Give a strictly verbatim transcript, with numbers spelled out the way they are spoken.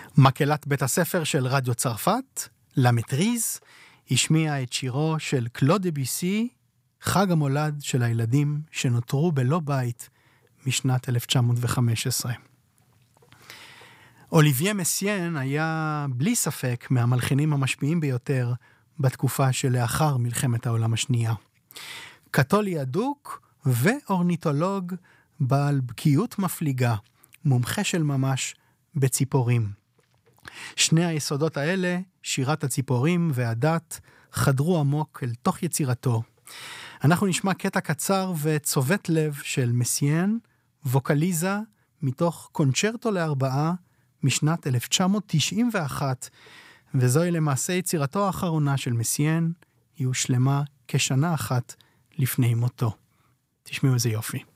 מקהלת בית הספר של רדיו צרפת, למטריז, השמיע את שירו של קלוד דביוסי, חג המולד של הילדים שנותרו בלא בית משנת אלף תשע מאות וחמש עשרה. אוליביה מסיין היה בלי ספק מהמלחינים המשפיעים ביותר בתקופה שלאחר מלחמת העולם השנייה. קתולי אדוק ואורניתולוג בעל בקיאות מפליגה, מומחה של ממש בציפורים. שני היסודות האלה, שירת הציפורים והדת, חדרו עמוק אל תוך יצירתו. אנחנו נשמע קטע קצר וצוות לב של מסיין, ווקליזה, מתוך קונצ'רטו לארבעה משנת אלף תשע מאות תשעים ואחת, וזוהי למעשה יצירתו האחרונה של מסיין, היא הושלמה כשנה אחת לפני מותו. תשמעו איזה יופי.